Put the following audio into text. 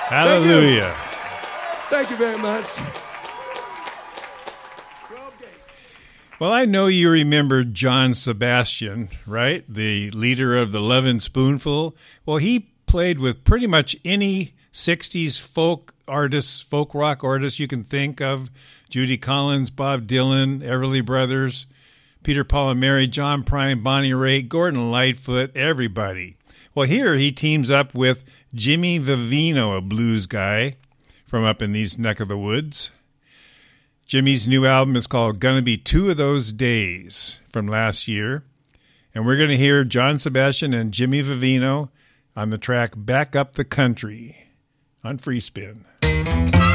Hallelujah. Thank you very much. Well, I know you remember John Sebastian, right? The leader of the Lovin' Spoonful. Well, he played with pretty much any 60s folk rock artists you can think of. Judy Collins, Bob Dylan, Everly Brothers, Peter, Paul and Mary, John Prine, Bonnie Raitt, Gordon Lightfoot, everybody. Well, here he teams up with Jimmy Vivino, a blues guy from up in these neck of the woods. Jimmy's new album is called Gonna Be Two of Those Days from last year. And we're going to hear John Sebastian and Jimmy Vivino on the track Back Up the Country on Free Spin.